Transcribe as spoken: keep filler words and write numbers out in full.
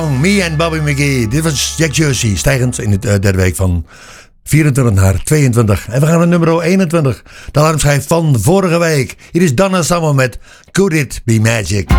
Me en Bobby McGee. Dit was Jack Jersey. Stijgend in de uh, derde week van vierentwintig naar tweeëntwintig. En we gaan naar nummer eenentwintig. De alarmschijf van vorige week. Hier is Donna Summer met Could It Be Magic.